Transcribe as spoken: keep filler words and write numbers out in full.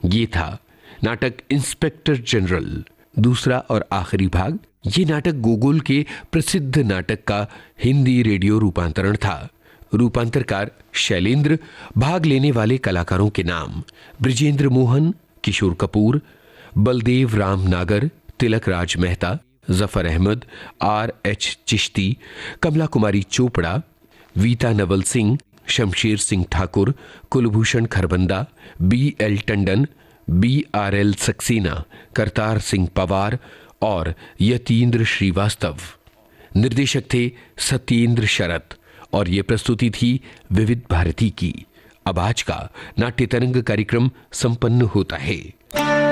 ये था नाटक इंस्पेक्टर जनरल, दूसरा और आखिरी भाग। ये नाटक गोगोल के प्रसिद्ध नाटक का हिंदी रेडियो रूपांतरण था। रूपांतरकार शैलेंद्र। भाग लेने वाले कलाकारों के नाम: ब्रिजेंद्र मोहन, किशोर कपूर, बलदेव राम नागर, तिलक राज मेहता, जफर अहमद, आर एच चिश्ती, कमला कुमारी Chopra, वीता Naval Singh, Shamsher Singh Thakur, Kulbhushan Kharbanda, B L Tandon, B R L Saxena, Kartar Singh Pawar और यतीन्द्र श्रीवास्तव। निर्देशक थे सत्येंद्र शरत और यह प्रस्तुति थी विविध भारती की। अब आज का नाट्य तरंग कार्यक्रम संपन्न होता है।